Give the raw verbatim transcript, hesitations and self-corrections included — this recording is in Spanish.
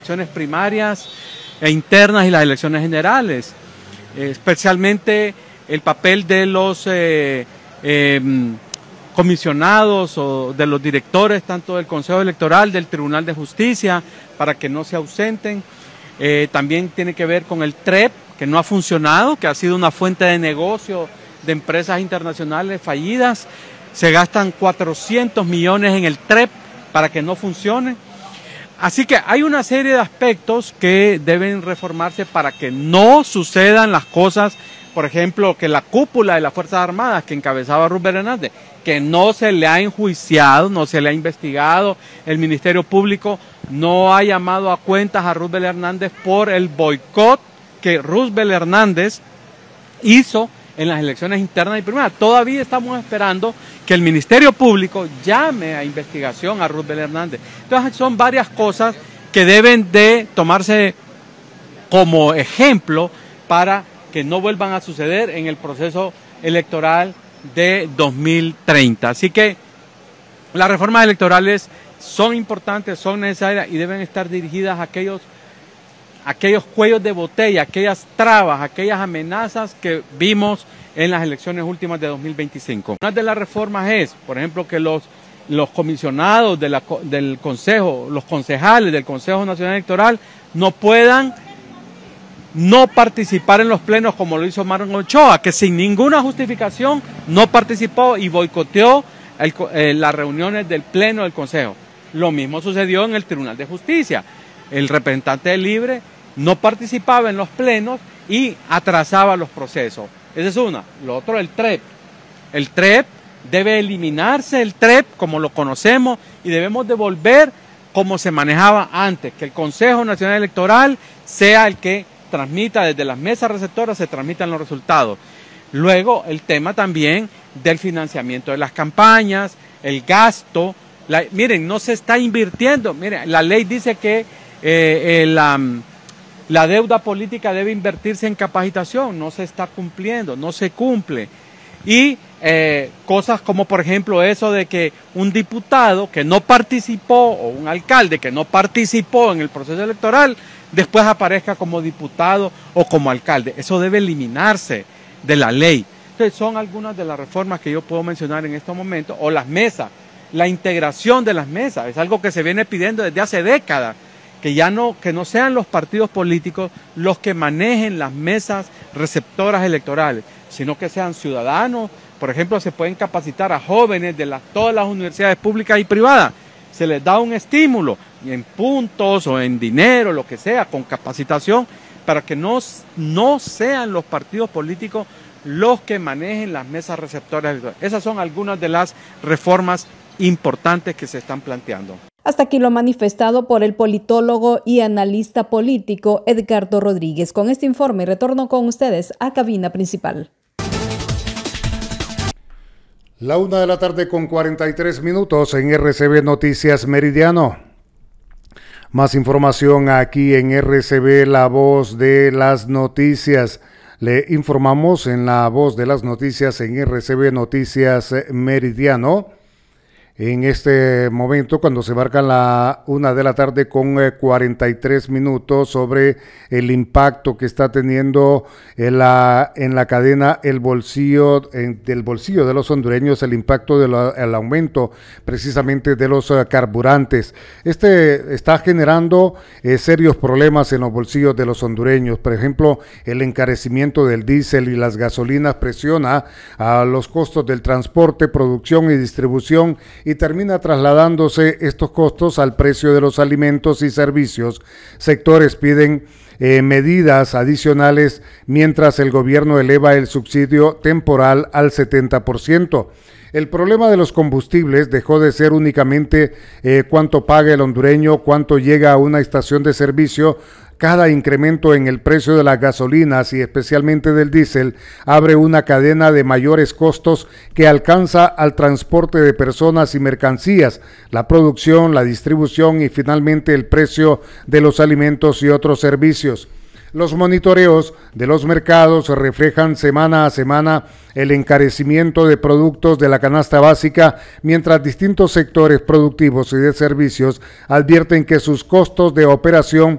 elecciones primarias e internas y las elecciones generales, eh, especialmente el papel de los eh, eh, comisionados o de los directores, tanto del Consejo Electoral, del Tribunal de Justicia, para que no se ausenten. Eh, también tiene que ver con el T R E P, que no ha funcionado, que ha sido una fuente de negocio de empresas internacionales fallidas. Se gastan cuatrocientos millones en el T R E P para que no funcione. Así que hay una serie de aspectos que deben reformarse para que no sucedan las cosas, por ejemplo, que la cúpula de las Fuerzas Armadas que encabezaba Roosevelt Hernández, que no se le ha enjuiciado, no se le ha investigado, el Ministerio Público no ha llamado a cuentas a Roosevelt Hernández por el boicot que Roosevelt Hernández hizo en las elecciones internas y primarias. Todavía estamos esperando que el Ministerio Público llame a investigación a Roosevelt Hernández. Entonces son varias cosas que deben de tomarse como ejemplo para que no vuelvan a suceder en el proceso electoral de dos mil treinta. Así que las reformas electorales son importantes, son necesarias y deben estar dirigidas a aquellos aquellos cuellos de botella, aquellas trabas, aquellas amenazas que vimos en las elecciones últimas de dos mil veinticinco. Una de las reformas es, por ejemplo, que los, los comisionados de la, del Consejo, los concejales del Consejo Nacional Electoral no puedan no participar en los plenos como lo hizo Marlon Ochoa, que sin ninguna justificación no participó y boicoteó el, eh, las reuniones del pleno del Consejo. Lo mismo sucedió en el Tribunal de Justicia. El representante del Libre no participaba en los plenos y atrasaba los procesos. Esa es una. Lo otro, el T R E P. El T R E P debe eliminarse, el T R E P como lo conocemos, y debemos devolver como se manejaba antes, que el Consejo Nacional Electoral sea el que transmita desde las mesas receptoras, se transmitan los resultados. Luego, el tema también del financiamiento de las campañas, el gasto. La, miren, no se está invirtiendo. Miren, la ley dice que Eh, eh, la, la deuda política debe invertirse en capacitación, no se está cumpliendo, no se cumple. Y eh, cosas como por ejemplo eso de que un diputado que no participó o un alcalde que no participó en el proceso electoral después aparezca como diputado o como alcalde. Eso debe eliminarse de la ley. Entonces son algunas de las reformas que yo puedo mencionar en este momento. O las mesas, la integración de las mesas, es algo que se viene pidiendo desde hace décadas. Que ya no, que no sean los partidos políticos los que manejen las mesas receptoras electorales, sino que sean ciudadanos. Por ejemplo, se pueden capacitar a jóvenes de las, todas las universidades públicas y privadas. Se les da un estímulo, en puntos o en dinero, lo que sea, con capacitación, para que no, no sean los partidos políticos los que manejen las mesas receptoras electorales. Esas son algunas de las reformas importantes que se están planteando. Hasta aquí lo manifestado por el politólogo y analista político Edgardo Rodríguez. Con este informe retorno con ustedes a cabina principal. La una de la tarde con cuarenta y tres minutos en R C B Noticias Meridiano. Más información aquí en R C B, la voz de las noticias. Le informamos en la voz de las noticias en R C B Noticias Meridiano. En este momento, cuando se marca la una de la tarde con eh, cuarenta y tres minutos, sobre el impacto que está teniendo en la, en la cadena el bolsillo, en, del bolsillo de los hondureños, el impacto del el aumento precisamente de los uh, carburantes. Este está generando eh, serios problemas en los bolsillos de los hondureños. Por ejemplo, el encarecimiento del diésel y las gasolinas presiona a los costos del transporte, producción y distribución, y termina trasladándose estos costos al precio de los alimentos y servicios. Sectores piden eh, medidas adicionales mientras el gobierno eleva el subsidio temporal al setenta por ciento. El problema de los combustibles dejó de ser únicamente eh, cuánto paga el hondureño, cuánto llega a una estación de servicio. Cada incremento en el precio de las gasolinas y especialmente del diésel abre una cadena de mayores costos que alcanza al transporte de personas y mercancías, la producción, la distribución y finalmente el precio de los alimentos y otros servicios. Los monitoreos de los mercados reflejan semana a semana el encarecimiento de productos de la canasta básica, mientras distintos sectores productivos y de servicios advierten que sus costos de operación